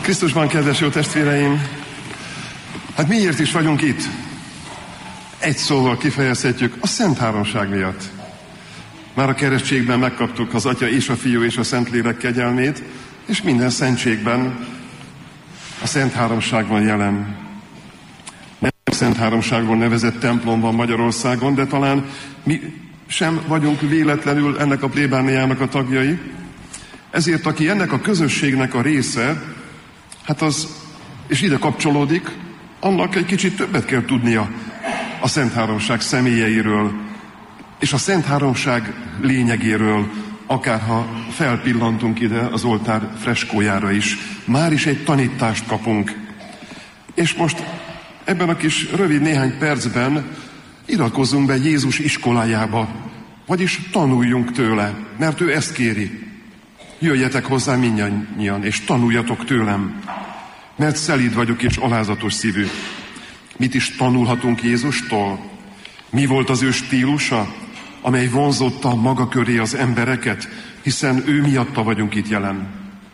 Krisztusban, kedves jó testvéreim! Hát miért is vagyunk itt? Egy szóval kifejezhetjük, a Szent Háromság miatt. Már a keresztségben megkaptuk az Atya és a Fiú és a Szentlélek kegyelmét, és minden szentségben a Szent Háromság van jelen. Nem a Szent Háromságról nevezett templom van Magyarországon, de talán mi sem vagyunk véletlenül ennek a plébániának a tagjai. Ezért, aki ennek a közösségnek a része, hát az, és ide kapcsolódik, annak egy kicsit többet kell tudnia a Szent Háromság személyeiről, és a Szent Háromság lényegéről, akárha felpillantunk ide az oltár freskójára is. Már is egy tanítást kapunk. És most ebben a kis rövid néhány percben iratkozzunk be Jézus iskolájába, vagyis tanuljunk tőle, mert ő ezt kéri. Jöjjetek hozzá mindannyian, és tanuljatok tőlem, mert szelíd vagyok és alázatos szívű. Mit is tanulhatunk Jézustól? Mi volt az ő stílusa, amely vonzotta maga köré az embereket, hiszen ő miatta vagyunk itt jelen.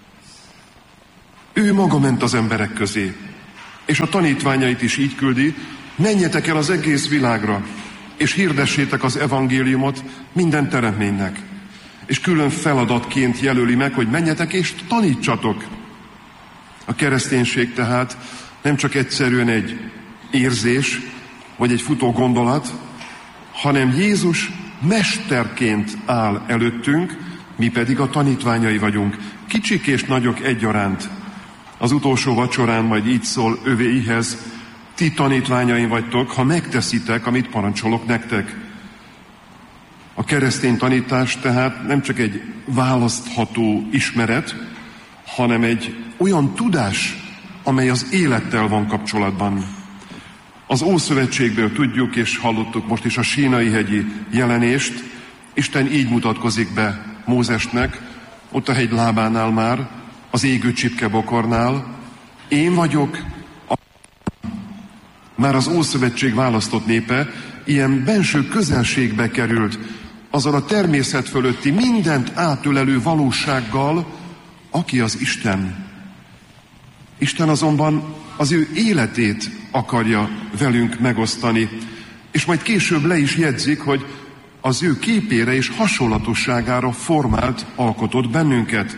Ő maga ment az emberek közé, és a tanítványait is így küldi: menjetek el az egész világra, és hirdessétek az evangéliumot minden teremtménynek. És külön feladatként jelöli meg, hogy menjetek és tanítsatok. A kereszténység tehát nem csak egyszerűen egy érzés, vagy egy futó gondolat, hanem Jézus mesterként áll előttünk, mi pedig a tanítványai vagyunk, kicsik és nagyok egyaránt. Az utolsó vacsorán majd így szól övéihez: ti tanítványaim vagytok, ha megteszitek, amit parancsolok nektek. A keresztény tanítás tehát nem csak egy választható ismeret, hanem egy olyan tudás, amely az élettel van kapcsolatban. Az Ószövetségből tudjuk, és hallottuk most is a Sínai-hegyi jelenést, Isten így mutatkozik be Mózesnek, ott a hegy lábánál már, az égő csipkebokornál: én vagyok Már az Ószövetség választott népe ilyen benső közelségbe került azzal a természet fölötti, mindent átölelő valósággal, aki az Isten. Isten azonban az ő életét akarja velünk megosztani, és majd később le is jegyzik, hogy az ő képére és hasonlatosságára formált, alkotott bennünket.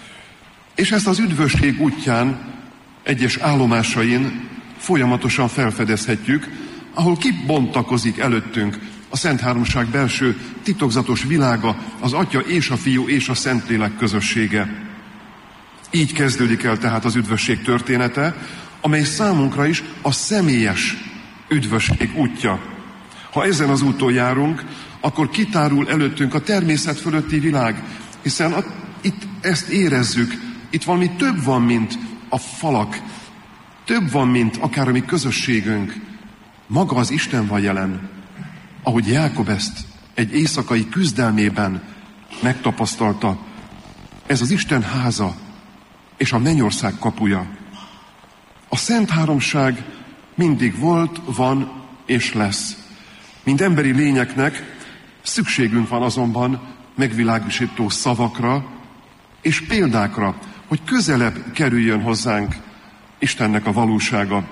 És ezt az üdvösség útján, egyes állomásain folyamatosan felfedezhetjük, ahol kibontakozik előttünk a Szent Háromság belső titokzatos világa, az Atya és a Fiú és a Szentlélek közössége. Így kezdődik el tehát az üdvösség története, amely számunkra is a személyes üdvösség útja. Ha ezen az úton járunk, akkor kitárul előttünk a természet fölötti világ, hiszen itt ezt érezzük, itt valami több van, mint a falak, több van, mint akár a mi közösségünk. Maga az Isten van jelen, ahogy Jákob ezt egy éjszakai küzdelmében megtapasztalta. Ez az Isten háza és a mennyország kapuja. A Szent Háromság mindig volt, van és lesz. Mint emberi lényeknek szükségünk van azonban megvilágosító szavakra és példákra, hogy közelebb kerüljön hozzánk Istennek a valósága.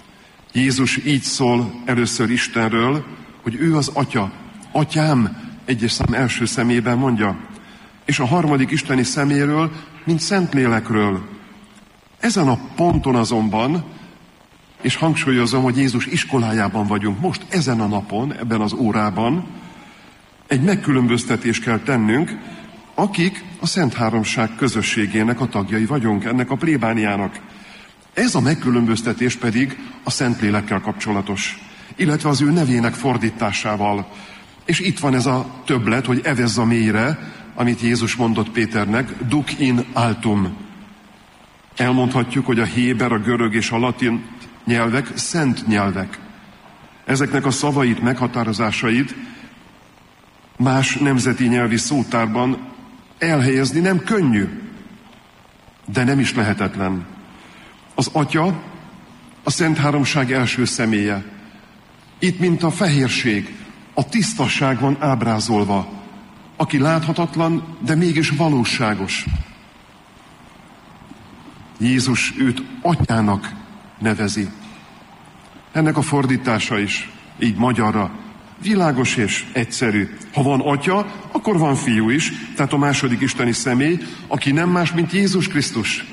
Jézus így szól először Istenről, hogy ő az Atya. Atyám, egyes szám első személyben mondja. És a harmadik isteni szeméről, mint Szentlélekről. Ezen a ponton azonban, és hangsúlyozom, hogy Jézus iskolájában vagyunk most, ezen a napon, ebben az órában, egy megkülönböztetést kell tennünk, akik a Szent Háromság közösségének a tagjai vagyunk, ennek a plébániának. Ez a megkülönböztetés pedig a Szentlélekkel kapcsolatos, illetve az ő nevének fordításával. És itt van ez a többlet, hogy evezz a mélyre, amit Jézus mondott Péternek, duc in altum. Elmondhatjuk, hogy a héber, a görög és a latin nyelvek szent nyelvek. Ezeknek a szavait, meghatározásait más nemzeti nyelvi szótárban elhelyezni nem könnyű, de nem is lehetetlen. Az Atya a Szent Háromság első személye. Itt, mint a fehérség, a tisztasság van ábrázolva, aki láthatatlan, de mégis valóságos. Jézus őt atyának nevezi. Ennek a fordítása is így magyarra világos és egyszerű. Ha van atya, akkor van fiú is, tehát a második isteni személy, aki nem más, mint Jézus Krisztus.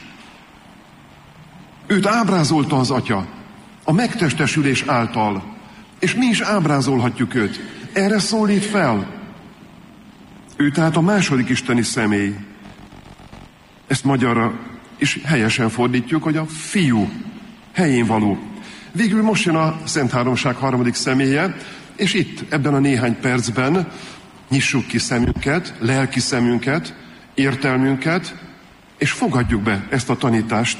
Őt ábrázolta az atya a megtestesülés által, és mi is ábrázolhatjuk őt. Erre szólít fel. Ő tehát a második isteni személy. Ezt magyarra is helyesen fordítjuk, hogy a fiú helyén való. Végül most jön a Szent Háromság harmadik személye, és itt, ebben a néhány percben nyissuk ki szemünket, lelki szemünket, értelmünket, és fogadjuk be ezt a tanítást.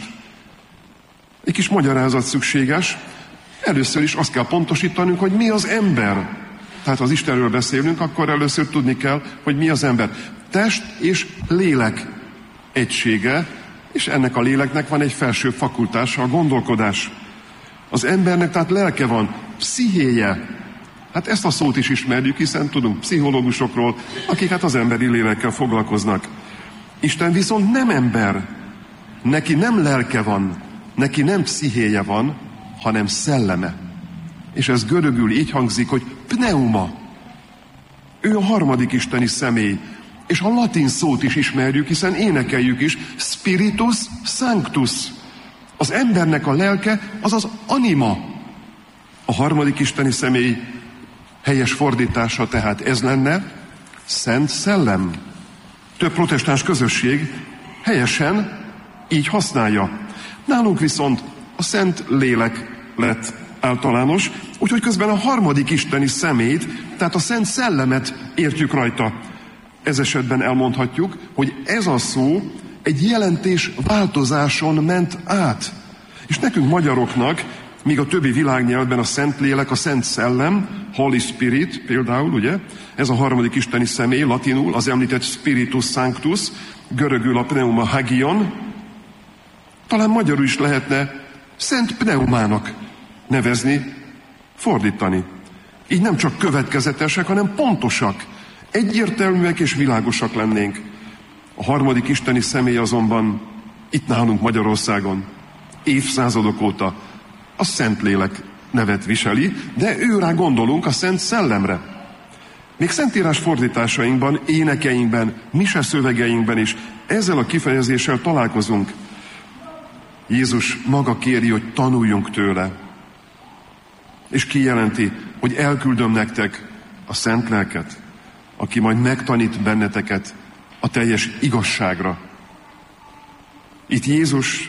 Egy kis magyarázat szükséges. Először is azt kell pontosítanunk, hogy mi az ember. Tehát ha az Istenről beszélünk, akkor először tudni kell, hogy mi az ember. Test és lélek egysége, és ennek a léleknek van egy felső fakultása, a gondolkodás. Az embernek tehát lelke van, pszichéje. Hát ezt a szót is ismerjük, hiszen tudunk pszichológusokról, akik hát az emberi lélekkel foglalkoznak. Isten viszont nem ember. Neki nem lelke van, neki nem pszichéje van, hanem szelleme. És ez görögül így hangzik, hogy pneuma. Ő a harmadik isteni személy. És a latin szót is ismerjük, hiszen énekeljük is, Spiritus Sanctus. Az embernek a lelke, az az anima. A harmadik isteni személy helyes fordítása tehát ez lenne, Szent Szellem. Több protestáns közösség helyesen így használja. Nálunk viszont a Szent Lélek lett általános, úgyhogy közben a harmadik isteni személyt, tehát a Szent Szellemet értjük rajta. Ez esetben elmondhatjuk, hogy ez a szó egy jelentés változáson ment át. És nekünk magyaroknak, míg a többi világnyelvben a Szent Lélek, a Szent Szellem, Holy Spirit például, ugye, ez a harmadik isteni személy, latinul az említett Spiritus Sanctus, görögül a Pneuma Hagion, talán magyarul is lehetne Szent Pneumának nevezni, fordítani. Így nem csak következetesek, hanem pontosak, egyértelműek és világosak lennénk. A harmadik isteni személy azonban itt nálunk Magyarországon évszázadok óta a Szentlélek nevet viseli, de őrá gondolunk, a Szent Szellemre. Még szentírás fordításainkban, énekeinkben, mise szövegeinkben is ezzel a kifejezéssel találkozunk. Jézus maga kéri, hogy tanuljunk tőle. És kijelenti, hogy elküldöm nektek a Szent Lelket, aki majd megtanít benneteket a teljes igazságra. Itt Jézus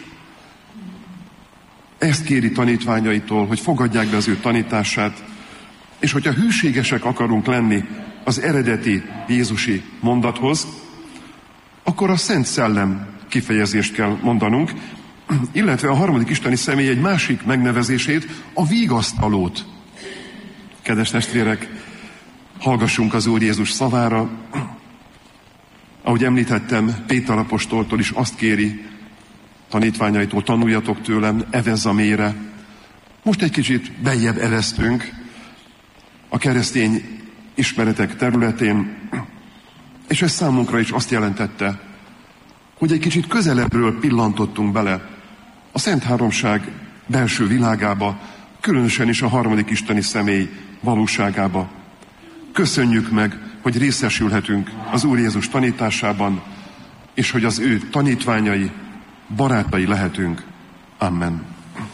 ezt kéri tanítványaitól, hogy fogadják be az ő tanítását, és hogyha hűségesek akarunk lenni az eredeti jézusi mondathoz, akkor a Szent Szellem kifejezést kell mondanunk, illetve a harmadik isteni személy egy másik megnevezését, a vigasztalót. Kedves testvérek, hallgassunk az Úr Jézus szavára. Ahogy említettem, Péter apostoltól is azt kéri tanítványaitól, tanuljatok tőlem, evez a mélyre. Most egy kicsit beljebb eresztünk a keresztény ismeretek területén, és ez számunkra is azt jelentette, hogy egy kicsit közelebbről pillantottunk bele a Szent Háromság belső világába, különösen is a harmadik isteni személy valóságába. Köszönjük meg, hogy részesülhetünk az Úr Jézus tanításában, és hogy az ő tanítványai, barátai lehetünk. Amen.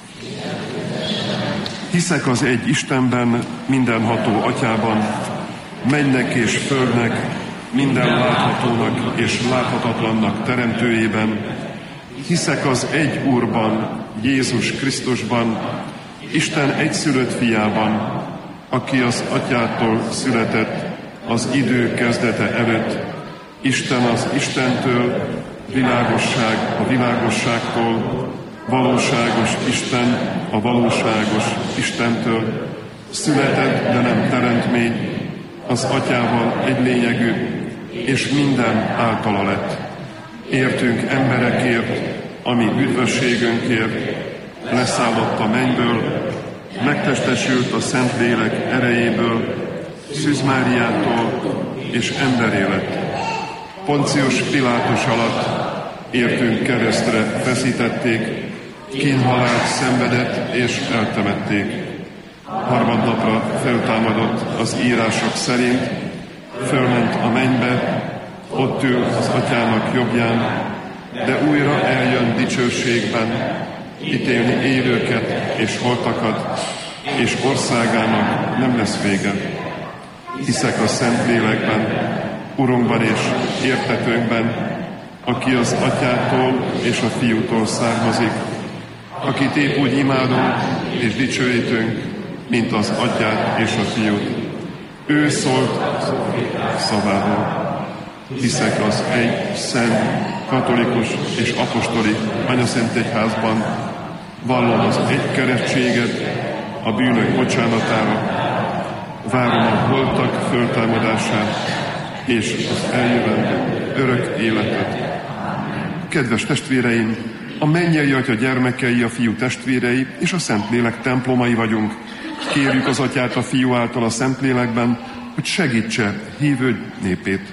Hiszek az egy Istenben, mindenható Atyában, mennek és földnek, minden láthatónak és láthatatlannak teremtőjében. Hiszek az egy Úrban, Jézus Krisztusban, Isten egyszülött fiában, aki az Atyától született az idő kezdete előtt, Isten az Istentől, világosság a világosságtól, valóságos Isten a valóságos Istentől, született, de nem teremtmény, az Atyával egy lényegű, és minden általa lett. Értünk emberekért, ami üdvösségünkért, leszállott a mennyből, megtestesült a Szentlélek erejéből, Szűz Máriától, és emberé lett. Poncius Pilátus alatt értünk keresztre feszítették, kínhalált szenvedett és eltemették. Harmadnapra feltámadott az írások szerint, fölment a mennybe, ott ül az Atyának jobbján, de újra eljön dicsőségben, ítélni élőket és holtakat, és országának nem lesz vége. Hiszek a Szentlélekben, Urunkban és értetőnkben, aki az Atyától és a Fiútól származik, akit épp úgy imádunk és dicsőítünk, mint az Atyát és a Fiút. Ő szólt szavával. Hiszek az egy szent, katolikus és apostoli anyaszentegyházban, vallom az egy keresztséget a bűnök bocsánatára, várom a holtak föltámadását és az eljövendő örök életet. Kedves testvéreim, a mennyei Atya gyermekei, a Fiú testvérei és a Szentlélek templomai vagyunk. Kérjük az Atyát a Fiú által a Szentlélekben, hogy segítse hívő népét.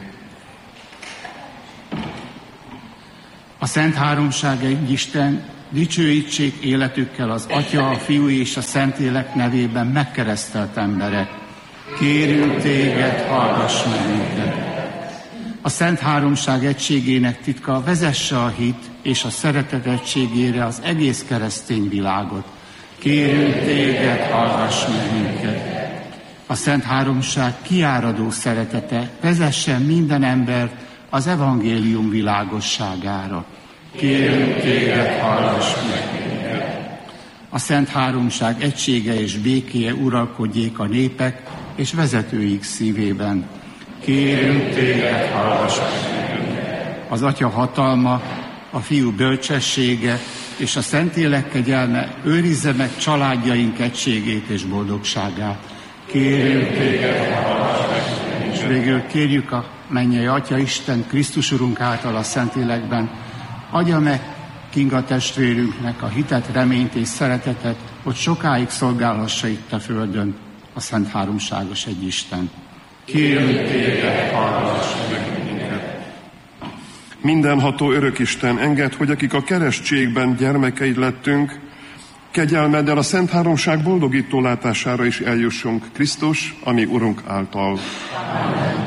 A Szent Háromság egy Isten, dicsőítsék életükkel az Atya, a Fiú és a Szentlélek nevében megkeresztelt emberek. Kérünk téged, hallgass meg minket! A Szent Háromság egységének titka vezesse a hit és a szeretet egységére az egész keresztény világot. Kérünk téged, hallgass meg minket! A Szent Háromság kiáradó szeretete vezessen minden embert az evangélium világosságára. Kérünk téged, hallgass meg minket! A Szent Háromság egysége és békéje uralkodjék a népek és vezetőik szívében. Kérünk téged, hallgass meg minket! Az Atya hatalma, a Fiú bölcsessége és a Szentlélek kegyelme őrizze meg családjaink egységét és boldogságát. Kérünk téged, hallgass meg minket! És végül kérjük a mennyei Atya Isten Krisztus Urunk által a Szentlélekben, adja meg Kinga testvérünknek a hitet, reményt és szeretetet, hogy sokáig szolgálhassa itt a földön a Szent Háromságos egy Isten. Kérünk téged, hallgass meg minket! Mindenható Örökisten, engedd, hogy akik a keresztségben gyermekeid lettünk, kegyelmeddel a Szent Háromság boldogító látására is eljussunk Krisztus, ami Urunk által. Amen.